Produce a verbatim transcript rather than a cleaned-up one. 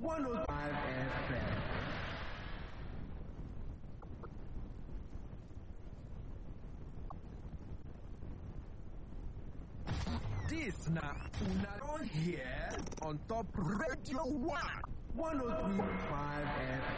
one oh five F M. This na una don hear on top Radio one one oh three point five F M.